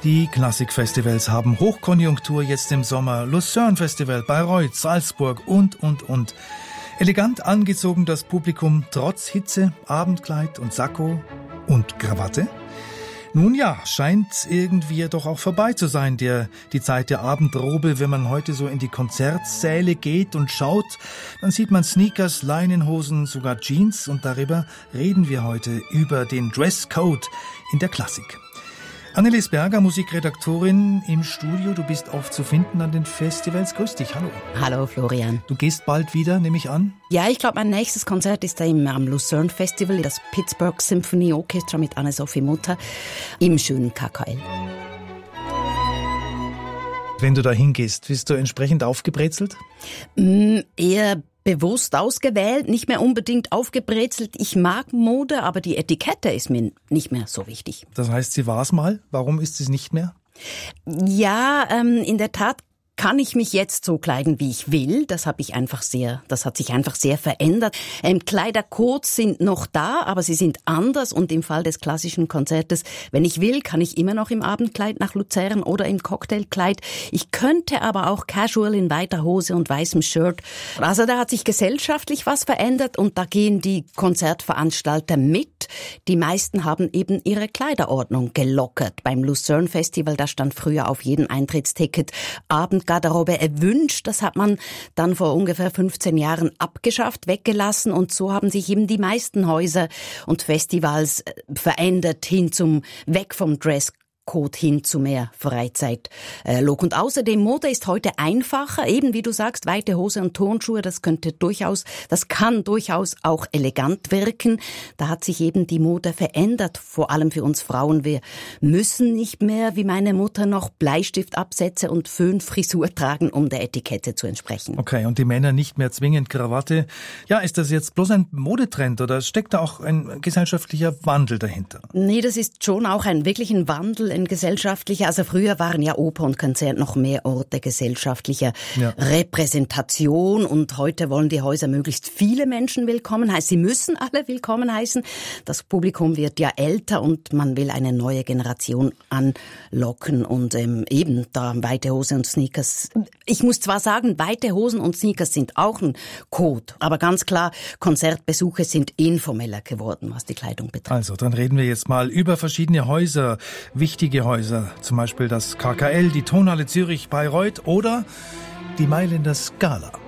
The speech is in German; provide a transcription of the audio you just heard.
Die Klassikfestivals haben Hochkonjunktur jetzt im Sommer. Lucerne Festival, Bayreuth, Salzburg und. Elegant angezogen das Publikum, trotz Hitze, Abendkleid und Sakko und Krawatte. Nun ja, scheint irgendwie doch auch vorbei zu sein, die Zeit der Abendrobe. Wenn man heute so in die Konzertsäle geht und schaut, dann sieht man Sneakers, Leinenhosen, sogar Jeans. Und darüber reden wir heute, über den Dresscode in der Klassik. Annelies Berger, Musikredaktorin im Studio. Du bist oft zu finden an den Festivals. Grüß dich, hallo. Hallo Florian. Du gehst bald wieder, nehme ich an? Ja, ich glaube, mein nächstes Konzert ist am Lucerne Festival, das Pittsburgh Symphony Orchestra mit Anne-Sophie Mutter im schönen KKL. Wenn du da hingehst, bist du entsprechend aufgebrezelt? Eher bewusst ausgewählt, nicht mehr unbedingt aufgebrezelt. Ich mag Mode, aber die Etikette ist mir nicht mehr so wichtig. Das heißt, sie war es mal. Warum ist sie nicht mehr? Ja, in der Tat kann ich mich jetzt so kleiden, wie ich will. Das hat sich einfach sehr verändert. Kleidercodes sind noch da, aber sie sind anders. Und im Fall des klassischen Konzertes, wenn ich will, kann ich immer noch im Abendkleid nach Luzern oder im Cocktailkleid. Ich könnte aber auch casual in weiter Hose und weißem Shirt. Also da hat sich gesellschaftlich was verändert und da gehen die Konzertveranstalter mit. Die meisten haben eben ihre Kleiderordnung gelockert. Beim Lucerne Festival, da stand früher auf jedem Eintrittsticket Abendgarderobe erwünscht. Das hat man dann vor ungefähr 15 Jahren abgeschafft, weggelassen und so haben sich eben die meisten Häuser und Festivals verändert weg vom Dresscode hin zu mehr Freizeitlook. Und außerdem, Mode ist heute einfacher, eben wie du sagst, weite Hose und Turnschuhe, das kann durchaus auch elegant wirken. Da hat sich eben die Mode verändert, vor allem für uns Frauen. Wir müssen nicht mehr, wie meine Mutter, noch Bleistiftabsätze und Föhnfrisur tragen, um der Etikette zu entsprechen. Okay, und die Männer nicht mehr zwingend Krawatte. Ja, ist das jetzt bloß ein Modetrend oder steckt da auch ein gesellschaftlicher Wandel dahinter? Nee, das ist schon auch wirklich ein Wandel, ein gesellschaftlicher. Also früher waren ja Oper und Konzert noch mehr Orte gesellschaftlicher Repräsentation und heute wollen die Häuser möglichst viele Menschen willkommen heißen. Sie müssen alle willkommen heißen. Das Publikum wird ja älter und man will eine neue Generation anlocken und eben da weite Hose und Sneakers. Ich muss zwar sagen, weite Hosen und Sneakers sind auch ein Code, aber ganz klar, Konzertbesuche sind informeller geworden, was die Kleidung betrifft. Also, dann reden wir jetzt mal über verschiedene Häuser, wichtige Häuser, zum Beispiel das KKL, die Tonhalle Zürich, Bayreuth oder die Mailänder Scala.